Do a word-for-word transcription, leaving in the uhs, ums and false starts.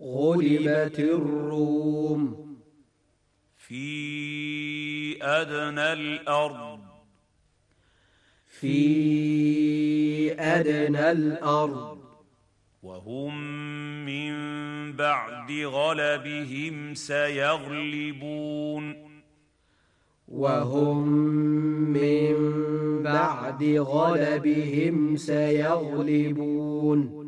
غلبت الروم في أدنى الأرض في أدنى الأرض وهم من بعد غلبهم سيغلبون وهم من بعد غلبهم سيغلبون